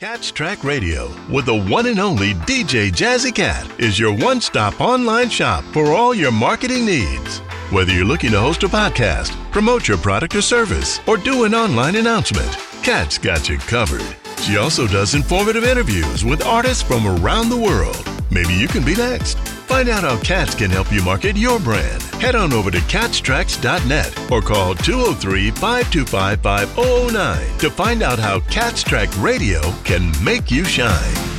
Cats Track Radio with the one and only DJ Jazzy Cat is your one-stop online shop for all your marketing needs. Whether you're looking to host a podcast, promote your product or service, or do an online announcement, Cat's got you covered. She also does informative interviews with artists from around the world. Maybe you can be next. Find out how Cats can help you market your brand. Head on over to catstracks.net or call 203-525-5009 to find out how Cats Track Radio can make you shine.